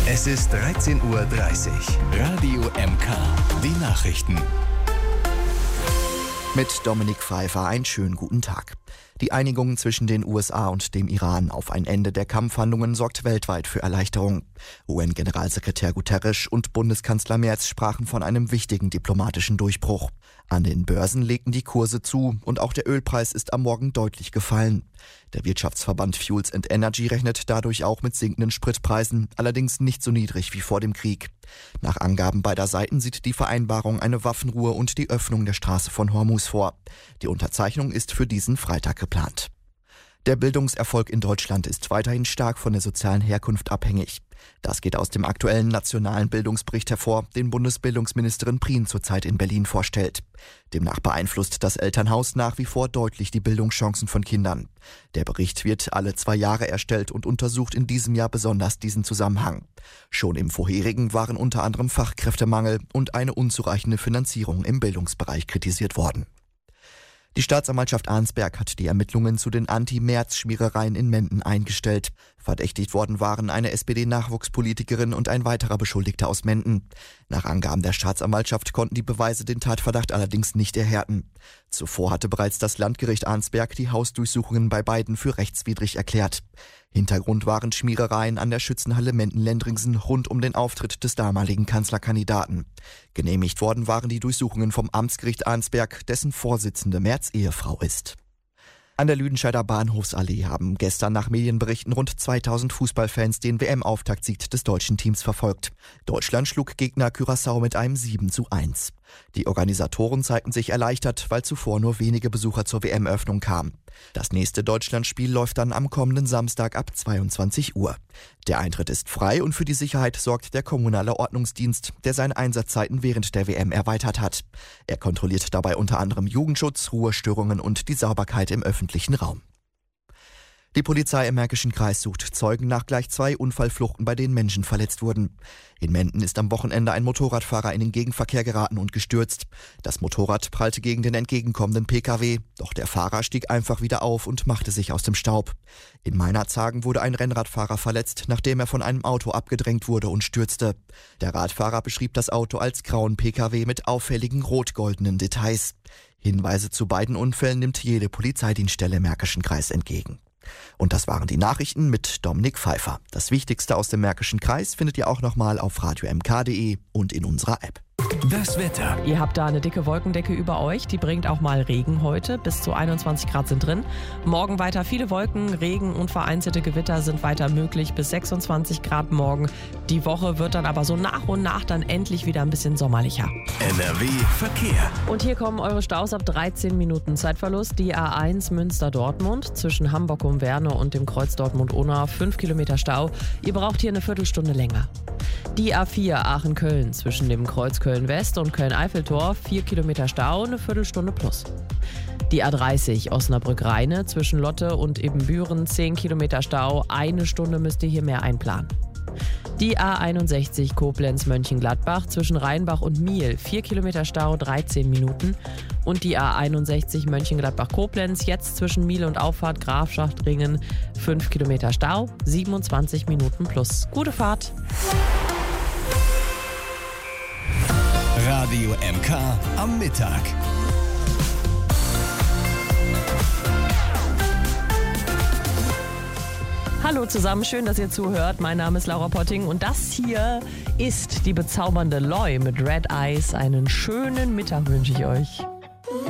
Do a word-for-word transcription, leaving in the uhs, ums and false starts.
Es ist dreizehn Uhr dreißig. Radio M K. Die Nachrichten. Mit Dominik Pfeiffer einen schönen guten Tag. Die Einigung zwischen den U S A und dem Iran auf ein Ende der Kampfhandlungen sorgt weltweit für Erleichterung. U N-Generalsekretär Guterres und Bundeskanzler Merz sprachen von einem wichtigen diplomatischen Durchbruch. An den Börsen legten die Kurse zu und auch der Ölpreis ist am Morgen deutlich gefallen. Der Wirtschaftsverband Fuels and Energy rechnet dadurch auch mit sinkenden Spritpreisen, allerdings nicht so niedrig wie vor dem Krieg. Nach Angaben beider Seiten sieht die Vereinbarung eine Waffenruhe und die Öffnung der Straße von Hormuz vor. Die Unterzeichnung ist für diesen Freitag geplant. Der Bildungserfolg in Deutschland ist weiterhin stark von der sozialen Herkunft abhängig. Das geht aus dem aktuellen nationalen Bildungsbericht hervor, den Bundesbildungsministerin Prien zurzeit in Berlin vorstellt. Demnach beeinflusst das Elternhaus nach wie vor deutlich die Bildungschancen von Kindern. Der Bericht wird alle zwei Jahre erstellt und untersucht in diesem Jahr besonders diesen Zusammenhang. Schon im vorherigen waren unter anderem Fachkräftemangel und eine unzureichende Finanzierung im Bildungsbereich kritisiert worden. Die Staatsanwaltschaft Arnsberg hat die Ermittlungen zu den Anti-Merz-Schmierereien in Menden eingestellt. Verdächtigt worden waren eine S P D-Nachwuchspolitikerin und ein weiterer Beschuldigter aus Menden. Nach Angaben der Staatsanwaltschaft konnten die Beweise den Tatverdacht allerdings nicht erhärten. Zuvor hatte bereits das Landgericht Arnsberg die Hausdurchsuchungen bei beiden für rechtswidrig erklärt. Hintergrund waren Schmierereien an der Schützenhalle Menden-Lendringsen rund um den Auftritt des damaligen Kanzlerkandidaten. Genehmigt worden waren die Durchsuchungen vom Amtsgericht Arnsberg, dessen Vorsitzende Merz Ehefrau ist. An der Lüdenscheider Bahnhofsallee haben gestern nach Medienberichten rund zweitausend Fußballfans den W M-Auftaktsieg des deutschen Teams verfolgt. Deutschland schlug Gegner Curaçao mit einem sieben zu eins. Die Organisatoren zeigten sich erleichtert, weil zuvor nur wenige Besucher zur W M-Eröffnung kamen. Das nächste Deutschlandspiel läuft dann am kommenden Samstag ab zweiundzwanzig Uhr. Der Eintritt ist frei und für die Sicherheit sorgt der kommunale Ordnungsdienst, der seine Einsatzzeiten während der W M erweitert hat. Er kontrolliert dabei unter anderem Jugendschutz, Ruhestörungen und die Sauberkeit im öffentlichen Raum. Die Polizei im Märkischen Kreis sucht Zeugen nach gleich zwei Unfallfluchten, bei denen Menschen verletzt wurden. In Menden ist am Wochenende ein Motorradfahrer in den Gegenverkehr geraten und gestürzt. Das Motorrad prallte gegen den entgegenkommenden P K W, doch der Fahrer stieg einfach wieder auf und machte sich aus dem Staub. In Meinerzhagen wurde ein Rennradfahrer verletzt, nachdem er von einem Auto abgedrängt wurde und stürzte. Der Radfahrer beschrieb das Auto als grauen P K W mit auffälligen rot-goldenen Details. Hinweise zu beiden Unfällen nimmt jede Polizeidienststelle im Märkischen Kreis entgegen. Und das waren die Nachrichten mit Dominik Pfeiffer. Das Wichtigste aus dem Märkischen Kreis findet ihr auch nochmal auf radio m k punkt d e und in unserer App. Das Wetter. Ihr habt da eine dicke Wolkendecke über euch, die bringt auch mal Regen heute, bis zu einundzwanzig Grad sind drin. Morgen weiter viele Wolken, Regen und vereinzelte Gewitter sind weiter möglich, bis sechsundzwanzig Grad morgen. Die Woche wird dann aber so nach und nach dann endlich wieder ein bisschen sommerlicher. N R W Verkehr. Und hier kommen eure Staus ab dreizehn Minuten Zeitverlust. Die A eins Münster-Dortmund zwischen Hamburg-Umwerne und dem Kreuz Dortmund-Unna, fünf Kilometer Stau. Ihr braucht hier eine Viertelstunde länger. Die A vier Aachen-Köln zwischen dem Kreuz Köln-West und Köln-Eiffeltor, vier Kilometer Stau, eine Viertelstunde plus. Die A dreißig Osnabrück-Rheine zwischen Lotte und Ebenbüren, zehn Kilometer Stau, eine Stunde müsst ihr hier mehr einplanen. Die A einundsechzig Koblenz-Mönchengladbach zwischen Rheinbach und Miel, vier Kilometer Stau, dreizehn Minuten. Und die A einundsechzig Mönchengladbach-Koblenz jetzt zwischen Miel und Auffahrt Grafschaftringen, fünf Kilometer Stau, siebenundzwanzig Minuten plus. Gute Fahrt! Radio M K am Mittag. Hallo zusammen, schön, dass ihr zuhört. Mein Name ist Laura Potting und das hier ist die bezaubernde Loi mit Red Eyes. Einen schönen Mittag wünsche ich euch.